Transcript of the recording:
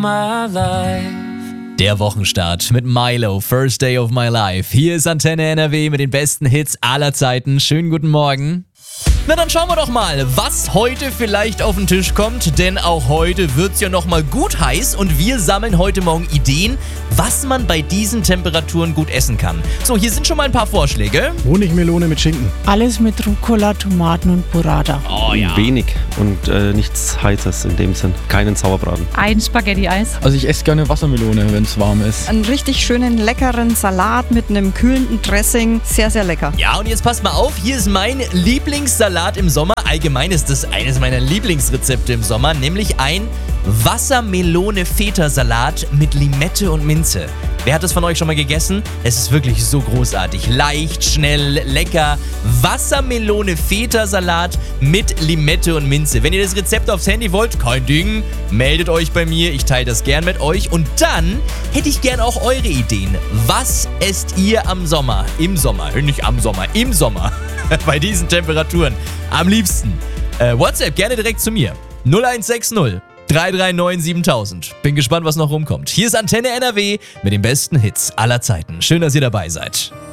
Der Wochenstart mit Milo, First Day of My Life. Hier ist Antenne NRW mit den besten Hits aller Zeiten. Schönen guten Morgen. Na dann schauen wir doch mal, was heute vielleicht auf den Tisch kommt, denn auch heute wird's ja nochmal gut heiß und wir sammeln heute Morgen Ideen, was man bei diesen Temperaturen gut essen kann. So, hier sind schon mal ein paar Vorschläge. Honigmelone mit Schinken. Alles mit Rucola, Tomaten und Burrata. Oh ja. Wenig und nichts Heißes in dem Sinn. Keinen Sauerbraten. Ein Spaghetti-Eis. Also ich esse gerne Wassermelone, wenn es warm ist. Einen richtig schönen, leckeren Salat mit einem kühlenden Dressing. Sehr, sehr lecker. Ja, und jetzt passt mal auf, hier ist mein Lieblingssalat im Sommer. Allgemein ist das eines meiner Lieblingsrezepte im Sommer, nämlich ein Wassermelone-Feta-Salat mit Limette und Minze. Wer hat das von euch schon mal gegessen? Es ist wirklich so großartig. Leicht, schnell, lecker. Wassermelone-Feta-Salat mit Limette und Minze. Wenn ihr das Rezept aufs Handy wollt, kein Ding, meldet euch bei mir. Ich teile das gern mit euch. Und dann hätte ich gern auch eure Ideen. Was esst ihr am Sommer? Im Sommer, nicht am Sommer, im Sommer. Bei diesen Temperaturen. Am liebsten. WhatsApp gerne direkt zu mir. 0160 339 7000. Bin gespannt, was noch rumkommt. Hier ist Antenne NRW mit den besten Hits aller Zeiten. Schön, dass ihr dabei seid.